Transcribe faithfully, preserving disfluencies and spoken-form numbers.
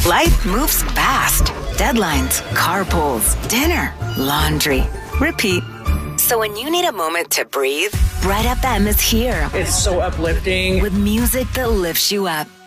Life moves fast. Deadlines, carpools, dinner, laundry. Repeat. So when you need a moment to breathe, Bright F M is here. It's so uplifting. With music that lifts you up.